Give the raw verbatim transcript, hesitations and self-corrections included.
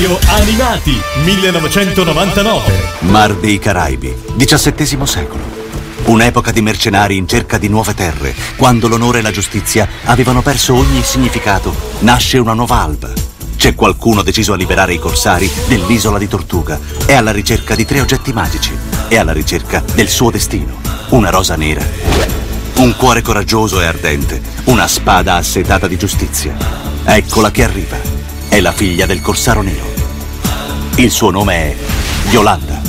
Animati millenovecentonovantanove. Mar dei Caraibi, diciassettesimo secolo. Un'epoca di mercenari in cerca di nuove terre. Quando l'onore e la giustizia avevano perso ogni significato, nasce una nuova alba. C'è qualcuno deciso a liberare i corsari dell'isola di Tortuga. È alla ricerca di tre oggetti magici. È alla ricerca del suo destino. Una rosa nera, un cuore coraggioso e ardente, una spada assetata di giustizia. Eccola che arriva. È la figlia del corsaro nero. Il suo nome è Yolanda.